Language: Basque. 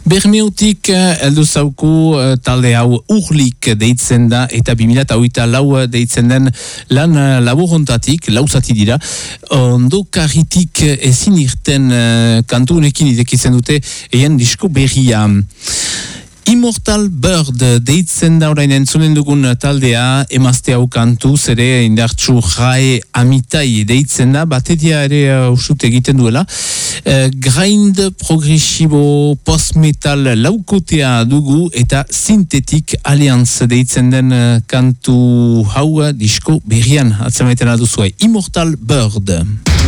Bermeutik heldu zauku talde hau urlik deitzen da eta 2024 deitzen den lan laborontatik, lauzati dira, ondo karritik ezin irten kantu honekin idekitzen dute eien disko berria. Immortal Bird deitzen da orain entzunen dugun taldea, emazte hau kantu, zere indartsu jae amitai deitzen da, bateria ere usut egiten duela. Grind progresibo post-metal laukotea dugu eta Synthetic Alliance deitzen den kantu hau disko berrian atzemaiten aduzuai. Immortal Bird.